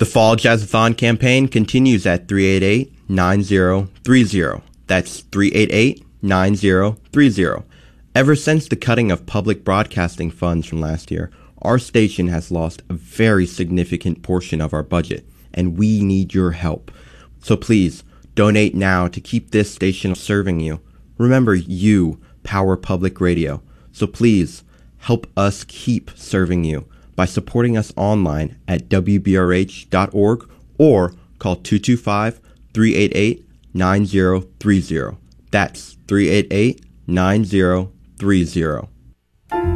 The Fall Jazzathon campaign continues at 388-9030. That's 388-9030. Ever since the cutting of public broadcasting funds from last year, our station has lost a very significant portion of our budget, and we need your help. So please, donate now to keep this station serving you. Remember, you power public radio. So please, help us keep serving you by supporting us online at wbrh.org or call 225-388-9030. That's 388-9030.